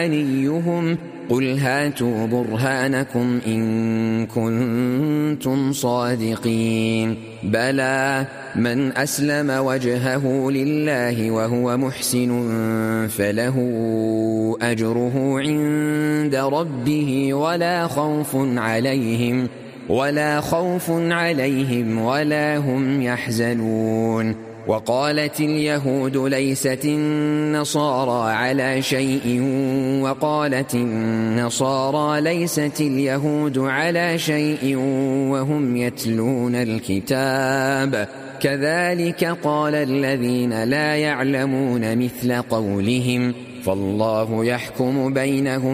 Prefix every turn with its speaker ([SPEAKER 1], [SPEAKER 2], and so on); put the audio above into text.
[SPEAKER 1] أمانيهم قل هاتوا برهانكم إن كنتم صادقين بلى من أسلم وجهه لله وهو محسن فله أجره عند ربه ولا خوف عليهم ولا هم يحزنون. وقالت اليهود ليست النصارى على شيء وقالت النصارى ليست اليهود على شيء وهم يتلون الكتاب كذلك قال الذين لا يعلمون مثل قولهم فالله يحكم بينهم